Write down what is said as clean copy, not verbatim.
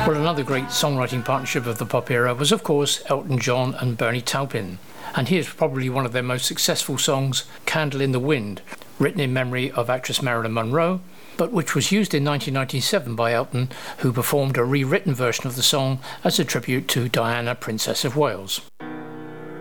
Well, another great songwriting partnership of the pop era was, of course, Elton John and Bernie Taupin. And here's probably one of their most successful songs, Candle in the Wind, written in memory of actress Marilyn Monroe, but which was used in 1997 by Elton, who performed a rewritten version of the song as a tribute to Diana, Princess of Wales.